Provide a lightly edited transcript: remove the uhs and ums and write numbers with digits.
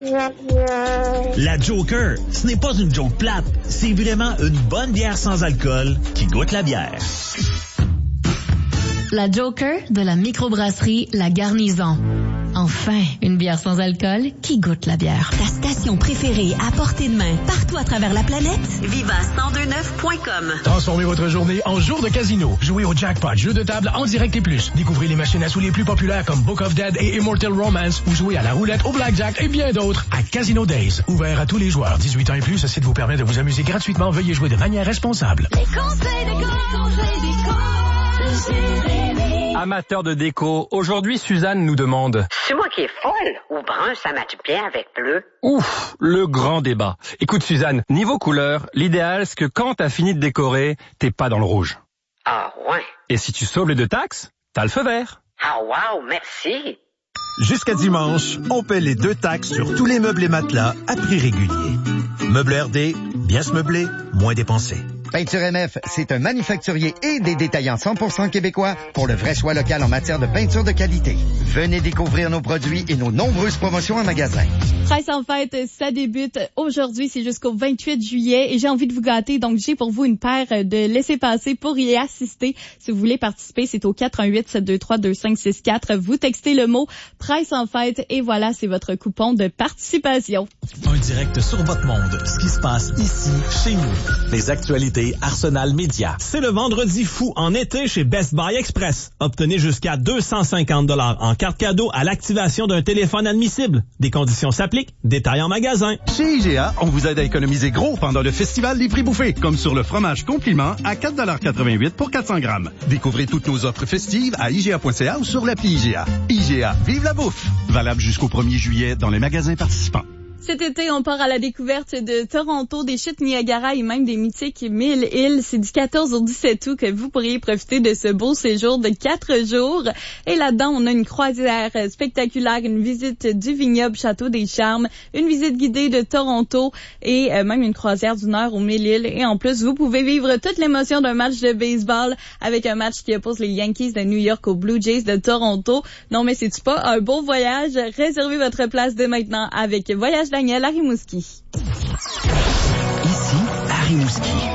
La Joker, ce n'est pas une joke plate, c'est vraiment une bonne bière sans alcool qui goûte la bière. La Joker de la microbrasserie La Garnison. Enfin, une bière sans alcool qui goûte la bière. Ta station préférée à portée de main, partout à travers la planète. Viva1029.com. Transformez votre journée en jour de casino. Jouez au jackpot, jeu de table en direct et plus. Découvrez les machines à sous les plus populaires comme Book of Dead et Immortal Romance ou jouez à la roulette, au blackjack et bien d'autres à Casino Days. Ouvert à tous les joueurs. 18 ans et plus, ceci vous permet de vous amuser gratuitement. Veuillez jouer de manière responsable. Les conseils Amateurs de déco, aujourd'hui Suzanne nous demande... C'est moi qui est folle ou brun, ça matche bien avec bleu? Ouf, le grand débat. Écoute Suzanne, niveau couleur, l'idéal c'est que quand t'as fini de décorer, t'es pas dans le rouge. Ah ouais. Et si tu sauves les 2 taxes, t'as le feu vert. Ah wow, merci. Jusqu'à dimanche, on paie les 2 taxes sur tous les meubles et matelas à prix régulier. Meubles RD, bien se meubler, moins dépenser. Peinture MF, c'est un manufacturier et des détaillants 100% québécois pour le vrai choix local en matière de peinture de qualité. Venez découvrir nos produits et nos nombreuses promotions en magasin. Presse en fête, ça débute aujourd'hui, c'est jusqu'au 28 juillet et j'ai envie de vous gâter, donc j'ai pour vous une paire de laissez-passer pour y assister. Si vous voulez participer, c'est au 418-723-2564. Vous textez le mot Presse en fête et voilà, c'est votre coupon de participation. Un direct sur votre monde, ce qui se passe ici, chez nous. Les actualités Arsenal Média. C'est le vendredi fou en été chez Best Buy Express. Obtenez jusqu'à 250 $ en carte cadeau à l'activation d'un téléphone admissible. Des conditions s'appliquent. Détail en magasin. Chez IGA, on vous aide à économiser gros pendant le festival des prix bouffés, comme sur le fromage compliment à 4,88 $ pour 400 grammes. Découvrez toutes nos offres festives à IGA.ca ou sur l'appli IGA. IGA, vive la bouffe! Valable jusqu'au 1er juillet dans les magasins participants. Cet été, on part à la découverte de Toronto, des chutes Niagara et même des mythiques 1000 îles. C'est du 14 au 17 août que vous pourriez profiter de ce beau séjour de 4 jours. Et là-dedans, on a une croisière spectaculaire, une visite du vignoble Château des Charmes, une visite guidée de Toronto et même une croisière d'1 heure aux 1000 îles. Et en plus, vous pouvez vivre toute l'émotion d'un match de baseball avec un match qui oppose les Yankees de New York aux Blue Jays de Toronto. Non, mais c'est-tu pas un beau voyage? Réservez votre place dès maintenant avec Voyage Daniel à Rimouski. Ici, à Rimouski.